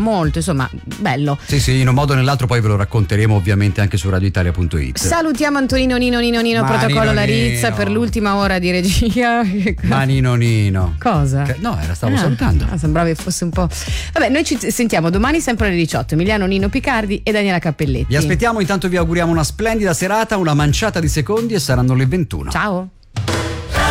molto, insomma, bello. Sì, in un modo o nell'altro poi ve lo racconteremo ovviamente anche su radioitalia.it. Salutiamo Antonino Nino protocollo Larizza per l'ultima ora di regia. Ma Nino. Cosa? No, stavo salutando. Sembrava che fosse un po'. Vabbè, noi ci sentiamo domani sempre alle 18. Emiliano Nino Picardi e Daniela Cappelletti. Vi aspettiamo, intanto vi auguriamo una splendida serata, una manciata di secondi e saranno le 21. Ciao.